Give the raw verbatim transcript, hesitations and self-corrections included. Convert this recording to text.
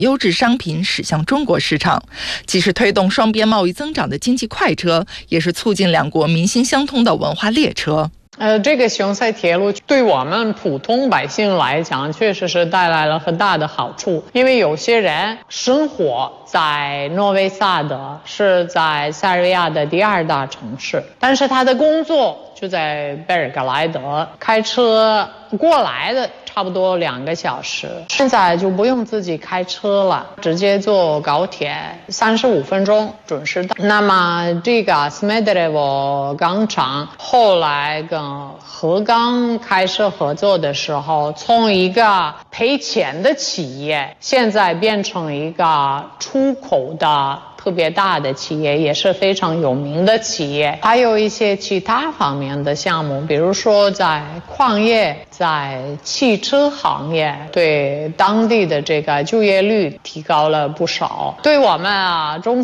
优质商品驶向中国市场。既是推动双边贸易增长的经济快车，也是促进两国民心相通的文化列车。 呃，这个雄塞铁路对我们普通百姓来讲，确实是带来了很大的好处。因为有些人生活在诺维萨德，是在塞尔维亚的第二大城市，但是他的工作就在贝尔格莱德，开车过来的差不多两个小时，现在就不用自己开车了，直接坐高铁，三十五分钟准时到。那么这个斯梅德列沃钢厂后来跟河钢开始合作的时候，从一个赔钱的企业，现在变成一个出口的特别大的企业，也是非常有名的企业。还有一些其他方面的项目，比如说在矿业，在汽车行业，对当地的这个就业率提高了不少。对我们啊中